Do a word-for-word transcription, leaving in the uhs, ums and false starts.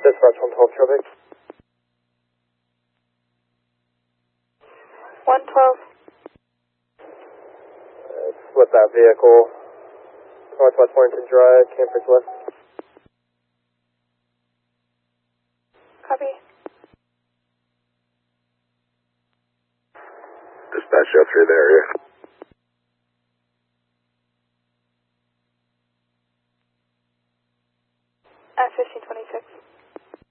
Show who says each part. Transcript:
Speaker 1: Dispatch one twelve traffic.
Speaker 2: one twelve.
Speaker 1: Uh, split that vehicle. Northwest Warrington Drive, Cambridge West.
Speaker 2: Copy.
Speaker 3: Dispatch oh three there, area.